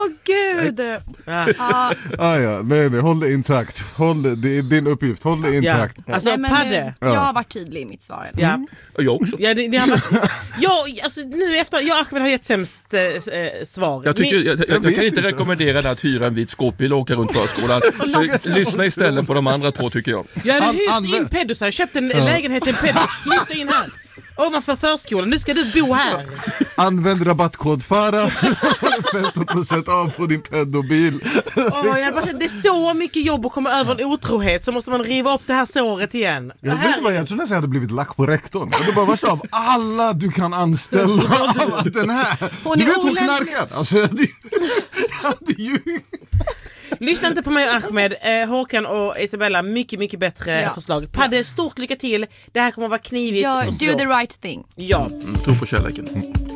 Gud. Nej, håll det intakt. Det är din uppgift, håll det intakt. Alltså Padde. Jag har varit tydlig i mitt svar. Och jag också. Det har varit, alltså, nu efter jag Ahmed har gett sämst svar. Jag kan inte rekommendera dig att hyra en vit skåpbil och åka runt förskolan. Så lyssna istället på de andra två, tycker jag. Jag hade hyrt in Pedus här. Jag köpte en lägenhet i Pedus. Flytta in här. Ovanför förskolan, nu ska du bo här. Använd rabattkod FARA 15% av på din pedobil. Det är så mycket jobb att komma över en otrohet. Så måste man riva upp det här såret igen. Jag vet inte vad, jag tror nästan jag hade blivit lack på rektorn. Det bara var av alla du kan anställa. Den här. Du vet hon knarkar. Alltså, lyssna inte på mig och Ahmed. Håkan och Isabella, mycket, mycket bättre förslag. Padde, stort lycka till. Det här kommer att vara knivigt. Do the right thing. Ja. Tro på kärleken.